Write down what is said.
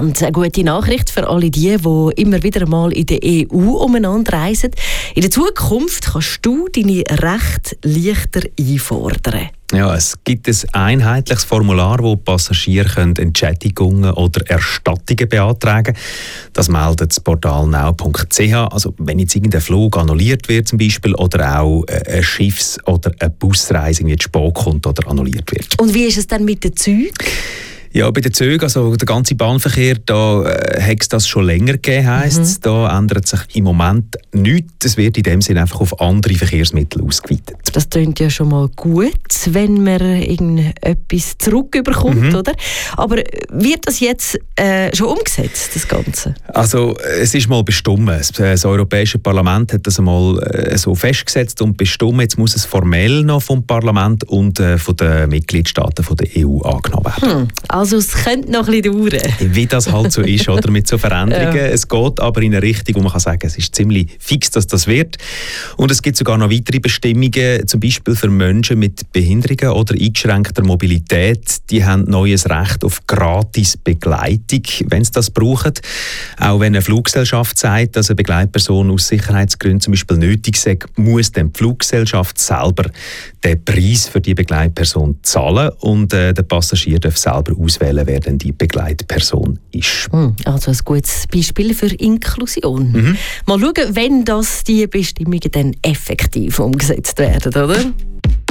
haben. Eine gute Nachricht für alle die immer wieder mal in der EU umeinander reisen. In der Zukunft kannst du deine Rechte leichter einfordern. Ja, es gibt ein einheitliches Formular, wo Passagiere Entschädigungen oder Erstattungen beantragen können. Das meldet das Portal now.ch. Also wenn jetzt irgendein Flug annulliert wird zum Beispiel oder auch eine Schiffs- oder eine Busreise irgendwie zu spät kommt oder annulliert wird. Und wie ist es dann mit den Zügen? Ja, bei den Zügen, also der ganze Bahnverkehr, da hat es das schon länger gegeben, heisst es. Da ändert sich im Moment nichts. Es wird in dem Sinne einfach auf andere Verkehrsmittel ausgeweitet. Das klingt ja schon mal gut, wenn man irgendetwas zurückbekommt, oder? Aber wird das jetzt schon umgesetzt, das Ganze? Also es ist mal bestimmt. Das Europäische Parlament hat das einmal so festgesetzt und bestimmt. Jetzt muss es formell noch vom Parlament und von den Mitgliedstaaten von der EU angenommen werden. Also es könnte noch ein bisschen dauern. Wie das halt so ist, oder, mit so Veränderungen. Ja. Es geht aber in eine Richtung, wo man kann sagen, es ist ziemlich fix, dass das wird. Und es gibt sogar noch weitere Bestimmungen, zum Beispiel für Menschen mit Behinderungen oder eingeschränkter Mobilität. Die haben neues Recht auf gratis Begleitung, wenn sie das brauchen. Auch wenn eine Fluggesellschaft sagt, dass eine Begleitperson aus Sicherheitsgründen zum Beispiel nötig sei, muss dann die Fluggesellschaft selber den Preis für die Begleitperson zahlen und der Passagier darf selber auswählen, wer denn die Begleitperson ist. Also ein gutes Beispiel für Inklusion. Mal schauen, wenn die Bestimmungen dann effektiv umgesetzt werden, oder?